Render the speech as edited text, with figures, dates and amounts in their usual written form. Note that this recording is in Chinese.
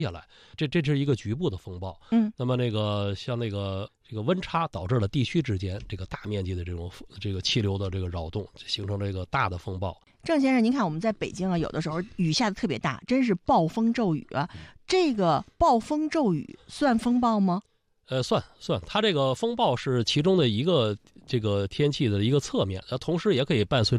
下来，这是一个局部的风暴。那么像这个温差导致了地区之间这个大面积的这个气流的这个扰动，形成这个大的风暴。 郑先生，您看我们在北京啊，有的时候雨下的特别大，真是暴风骤雨啊。这个暴风骤雨算风暴吗？ 算，它这个风暴是其中的一个这个天气的一个侧面，同时也可以伴随着